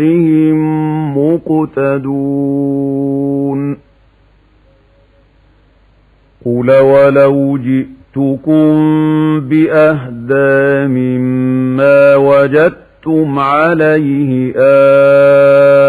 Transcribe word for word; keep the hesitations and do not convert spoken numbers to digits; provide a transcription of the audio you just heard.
مقتدون قل ولو جئتكم بأهدى مما وجدتم عليه